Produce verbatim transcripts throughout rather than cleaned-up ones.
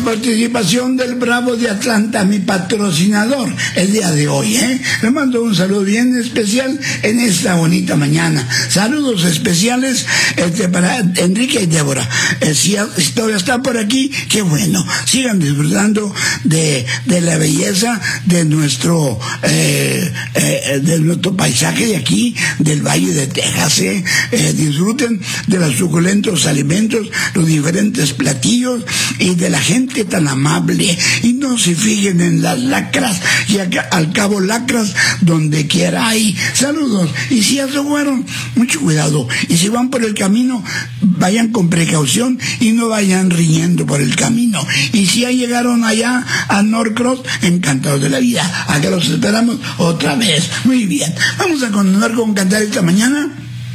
participación del Bravo de Atlanta, mi patrocinador, el día de hoy, ¿eh? Le mando un saludo bien especial en esta bonita mañana. Saludos especiales este, para Enrique y Débora. Eh, si, si todavía está por aquí, qué bueno. Sigan disfrutando de, de la belleza de nuestro, eh, eh, de nuestro paisaje de aquí, del Valle de Texas, ¿eh? Eh, disfruten de los suculentos alimentos, los diferentes platillos y de la gente tan amable, y no se fijen en las lacras, y acá, al cabo lacras donde quiera hay. Saludos, y si ya se fueron, mucho cuidado, y si van por el camino, vayan con precaución y no vayan riñendo por el camino, y si ya llegaron allá a Norcross, encantados de la vida, acá los esperamos otra vez. Muy bien, vamos a continuar con cantar esta mañana.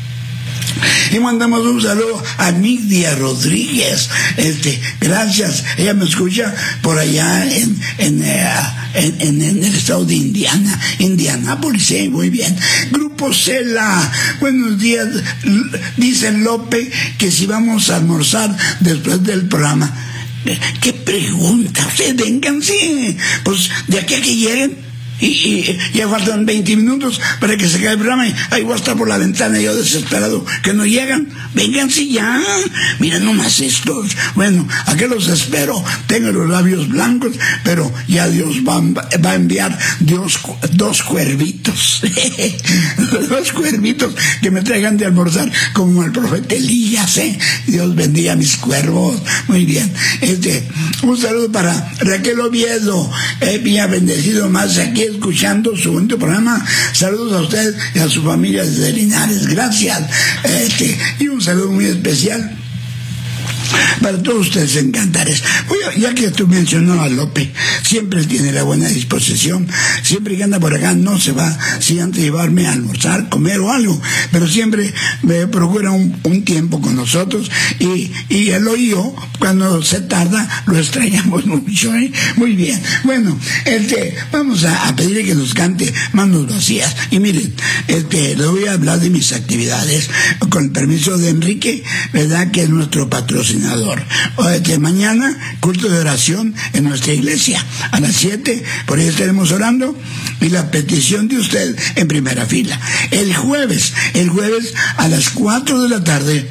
Y mandamos un saludo a Nidia Rodríguez. Este, gracias. Ella me escucha por allá en, en, eh, en, en, en el estado de Indiana, Indianápolis, sí, muy bien. Grupo Cela, buenos días. Dice López que si vamos a almorzar después del programa. ¿Qué pregunta? Ustedes vengan, sí. Pues de aquí a que lleguen. Y, y ya faltan veinte minutos para que se acabe el programa y ahí voy a estar por la ventana yo desesperado que no llegan. Vénganse ya, miren nomás estos. Bueno, aquí los espero, tengo los labios blancos, pero ya Dios va, va a enviar Dios dos cuervitos dos cuervitos que me traigan de almorzar como el profeta Elías, ¿eh? Dios bendiga a mis cuervos. Muy bien, este, un saludo para Raquel Oviedo, eh, bien bendecido más aquí escuchando su bonito programa. Saludos a usted y a su familia desde Linares, gracias. Este, y un saludo muy especial para todos ustedes en Cantares. Oye, ya que tú mencionó a López, siempre tiene la buena disposición, siempre que anda por acá no se va sin antes llevarme a almorzar, comer o algo, pero siempre me procura un, un tiempo con nosotros, y, y el oído, cuando se tarda, lo extrañamos mucho, ¿eh? Muy bien. Bueno, este, vamos a, a pedirle que nos cante Manos Vacías. Y miren, este, le voy a hablar de mis actividades, con el permiso de Enrique, ¿verdad? Que es nuestro patrocinador. De mañana, culto de oración en nuestra iglesia a las siete, por ahí estaremos orando, y la petición de usted en primera fila. El jueves, el jueves a las cuatro de la tarde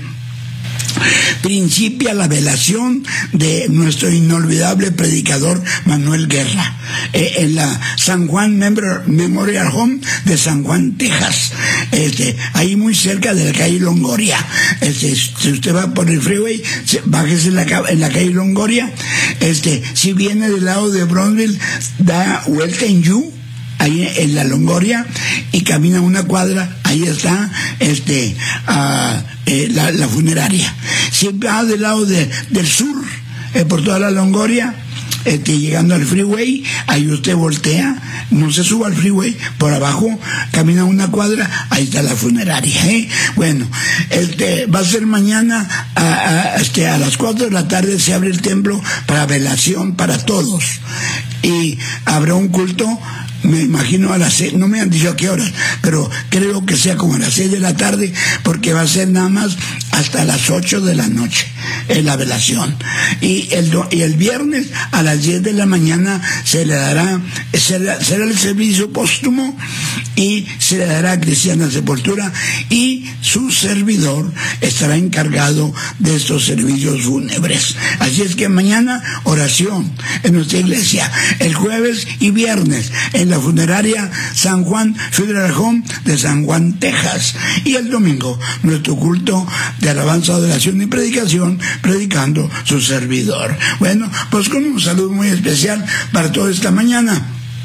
principia la velación de nuestro inolvidable predicador Manuel Guerra, eh, en la San Juan Memorial Home de San Juan, Texas, este, ahí muy cerca de la calle Longoria. Este, si usted va por el freeway, bájese en la, en la calle Longoria. Este, si viene del lado de Bronzeville, da vuelta en U, ahí en la Longoria, y camina una cuadra, ahí está este uh, eh, la, la funeraria. Si va del lado de, del sur, eh, por toda la Longoria, este, llegando al freeway, ahí usted voltea, no se suba al freeway, por abajo, camina una cuadra, ahí está la funeraria, ¿eh? Bueno, este, va a ser mañana a, a, este, a las cuatro de la tarde se abre el templo para velación para todos, y habrá un culto, me imagino a las seis, no me han dicho a qué horas, pero creo que sea como a las seis de la tarde, porque va a ser nada más hasta las ocho de la noche en la velación. Y el, y el viernes a las diez de la mañana se le dará, será, será el servicio póstumo, y se le dará cristiana sepultura, y su servidor estará encargado de estos servicios fúnebres. Así es que mañana oración en nuestra iglesia, el jueves y viernes en la funeraria San Juan Funeral Home de San Juan, Texas, y el domingo nuestro culto de alabanza, adoración y predicación, predicando su servidor. Bueno, pues con un saludo muy especial para toda esta mañana.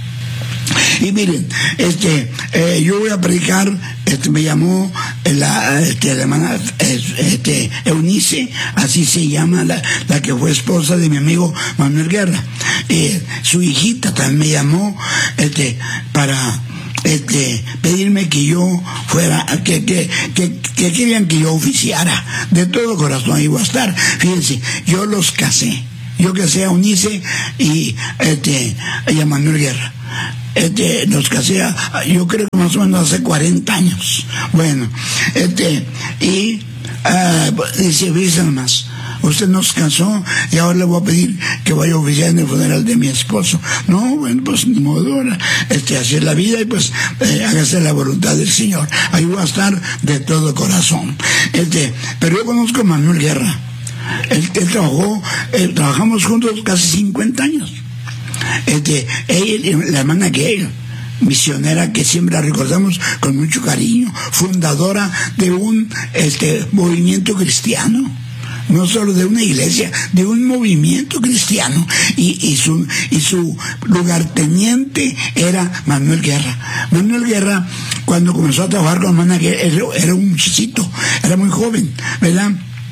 Y miren, este, eh, yo voy a predicar, este, me llamó la, este, la hermana, este, Eunice, así se llama, la, la que fue esposa de mi amigo Manuel Guerra. Eh, su hijita también me llamó, este, para, este, pedirme que yo fuera, que, que, que, que querían que yo oficiara. De todo corazón iba a estar. Fíjense, yo los casé. Yo casé a Eunice y, este, y a Manuel Guerra. Este, nos casé, a, yo creo que más o menos hace cuarenta años. Bueno, este, y, uh, dice, fíjense más, usted nos casó y ahora le voy a pedir que vaya a oficiar en el funeral de mi esposo. No, bueno, pues ni modo, ahora, este, así es la vida, y pues eh, hágase la voluntad del Señor. Ahí voy a estar de todo corazón. Este, pero yo conozco a Manuel Guerra. Él, él trabajó, él, trabajamos juntos casi cincuenta años. Este, ella, la hermana Gail, misionera que siempre la recordamos con mucho cariño, fundadora de un este movimiento cristiano, no solo de una iglesia, de un movimiento cristiano, y, y su y su lugarteniente era Manuel Guerra. Manuel Guerra, cuando comenzó a trabajar con hermana Gail, era, era un muchachito, era muy joven, ¿verdad?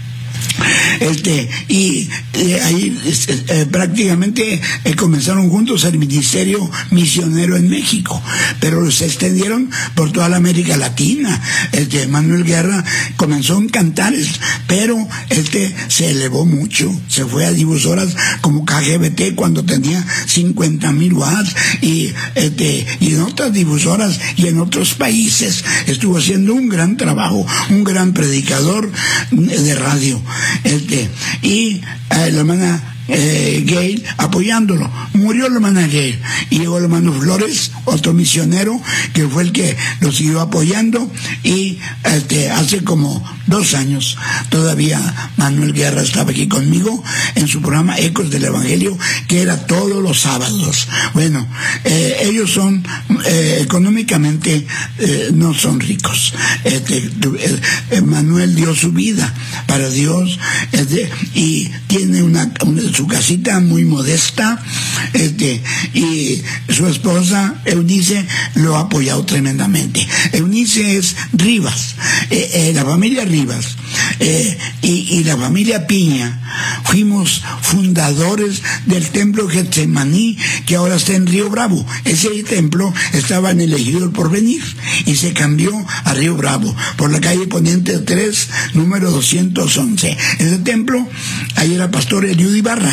Este, y eh, ahí eh, prácticamente eh, comenzaron juntos el ministerio misionero en México, pero se extendieron por toda la América Latina. Este, Manuel Guerra comenzó en Cantares, pero este se elevó mucho, se fue a difusoras como K G B T cuando tenía cincuenta mil watts, y este, y en otras difusoras y en otros países estuvo haciendo un gran trabajo, un gran predicador de radio. Este, y eh, la hermana eh, Gail apoyándolo. Murió la hermana Gail y llegó el hermano Flores, otro misionero que fue el que lo siguió apoyando, y este, hace como dos años todavía Manuel Guerra estaba aquí conmigo en su programa Ecos del Evangelio, que era todos los sábados. Bueno, eh, ellos son eh, económicamente eh, no son ricos. Este, eh, Manuel dio su vida para Dios, este, y tiene una, una su casita muy modesta, este, y su esposa Eunice lo ha apoyado tremendamente. Eunice es Rivas, eh, eh, la familia Rivas eh, y, y la familia Piña fuimos fundadores del templo Getsemaní, que ahora está en Río Bravo. Ese templo estaba en el Ejido del Porvenir y se cambió a Río Bravo por la calle Poniente tres, número doscientos once. Ese templo, ahí era pastor Eliud Ibarra,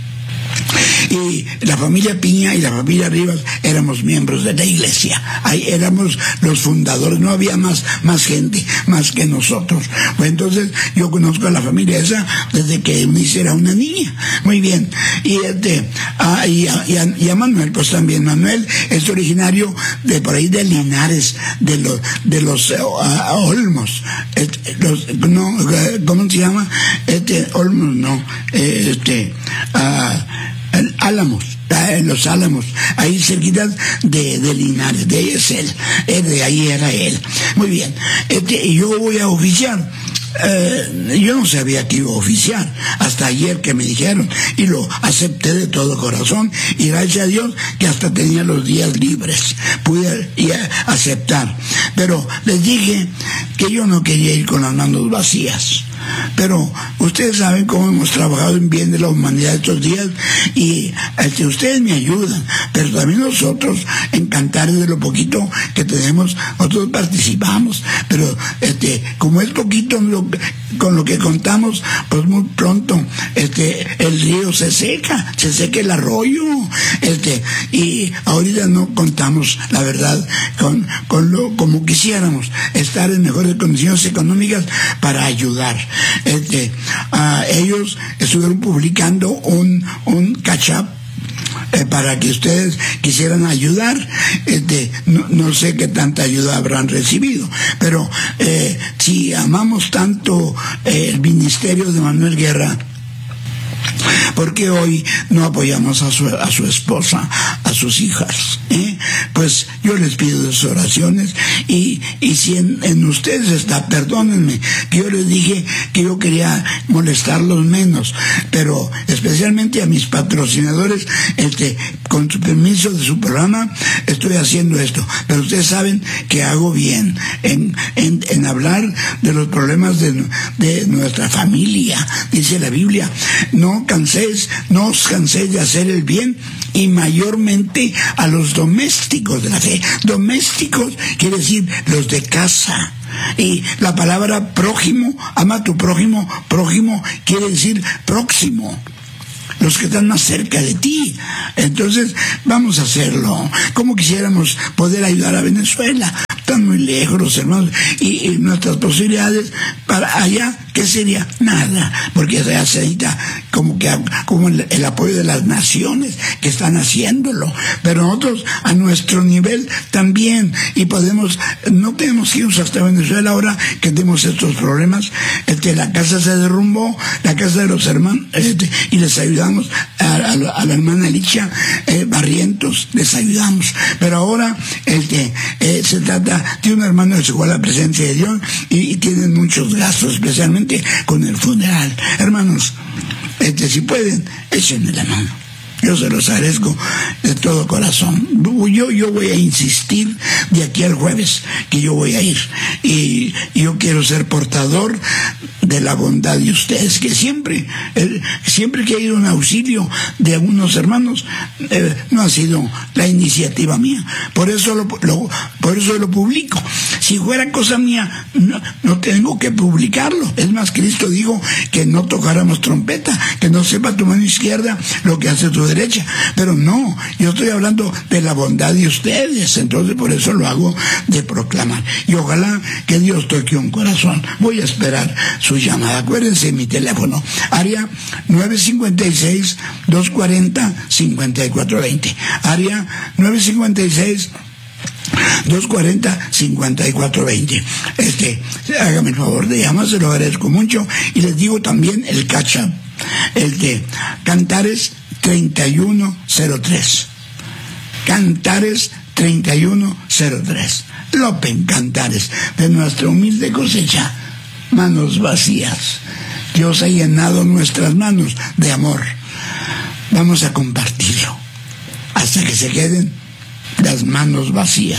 y la familia Piña y la familia Rivas éramos miembros de la iglesia. Ahí éramos los fundadores, no había más, más gente, más que nosotros. Pues entonces yo conozco a la familia esa desde que Eunice era una niña. Muy bien. Y este, a, y, a, y, a, y a Manuel, pues también. Manuel es originario de por ahí de Linares, de los, de los uh, Olmos. Este, los, no, ¿cómo se llama? Este, Olmos, no. Este, uh, Álamos, en los Álamos, ahí cerquita de, de Linares, de ahí es él, de ahí era él. Muy bien, este, yo voy a oficiar. Eh, yo no sabía que iba a oficiar hasta ayer que me dijeron, y lo acepté de todo corazón, y gracias a Dios que hasta tenía los días libres, pude ir a aceptar. Pero les dije que yo no quería ir con las manos vacías. Pero ustedes saben cómo hemos trabajado en bien de la humanidad estos días, y este, ustedes me ayudan, pero también nosotros en Cantares, de lo poquito que tenemos, nosotros participamos, pero este, como es poquito lo, con lo que contamos, pues muy pronto este, el río se seca, se seca el arroyo, este, y ahorita no contamos, la verdad, con, con lo como quisiéramos, estar en mejores condiciones económicas para ayudar. Este, uh, ellos estuvieron publicando un, un catch-up eh, para que ustedes quisieran ayudar. Este, no, no sé qué tanta ayuda habrán recibido, pero eh, si amamos tanto eh, el ministerio de Manuel Guerra, ¿por qué hoy no apoyamos a su, a su esposa, a sus hijas? ¿Eh? Pues yo les pido sus oraciones, y, y si en, en ustedes está, perdónenme, que yo les dije que yo quería molestarlos menos, pero especialmente a mis patrocinadores, este, con su permiso de su programa, estoy haciendo esto, pero ustedes saben que hago bien en, en, en hablar de los problemas de, de nuestra familia. Dice la Biblia, no canséis, no os canséis de hacer el bien, y mayormente a los domésticos de la fe. Domésticos quiere decir los de casa. Y la palabra prójimo, ama a tu prójimo, prójimo quiere decir próximo, los que están más cerca de ti. Entonces vamos a hacerlo. Como quisiéramos poder ayudar a Venezuela, están muy lejos los hermanos, y, y nuestras posibilidades para allá, ¿qué sería? Nada, porque allá se necesita como que como el, el apoyo de las naciones que están haciéndolo, pero nosotros a nuestro nivel también, y podemos, no tenemos que irnos hasta Venezuela ahora que tenemos estos problemas. Este, la casa se derrumbó, la casa de los hermanos, este, y les ayudamos a, a, a la hermana Licha eh, Barrientos, les ayudamos, pero ahora este, eh, se trata de un hermano que se fue a la presencia de Dios y, y tienen muchos gastos, especialmente con el funeral. Hermanos, este, si pueden, échenme la mano. Yo se los agradezco de todo corazón. Yo, yo voy a insistir de aquí al jueves que yo voy a ir. Y, y yo quiero ser portador de la bondad de ustedes, que siempre, eh, siempre que ha ido un auxilio de algunos hermanos, eh, no ha sido la iniciativa mía. Por eso lo, lo, por eso lo publico. Si fuera cosa mía, no, no tengo que publicarlo. Es más, Cristo dijo que no tocáramos trompeta, que no sepa tu mano izquierda lo que hace tu derecha. Pero no, yo estoy hablando de la bondad de ustedes, entonces por eso lo hago de proclamar. Y ojalá que Dios toque un corazón. Voy a esperar su llamada. Acuérdense mi teléfono, área nueve cinco seis, dos cuatro cero, cinco cuatro dos cero, área nueve cinco seis, dos cuatro cero, cinco cuatro dos cero. Este, hágame el favor de llamar, se lo agradezco mucho, y les digo también el catch up, el de Cantares treinta y uno cero tres, Cantares treinta y uno cero tres, Lopen Cantares, de nuestra humilde cosecha, manos vacías. Dios ha llenado nuestras manos de amor. Vamos a compartirlo hasta que se queden las manos vacías.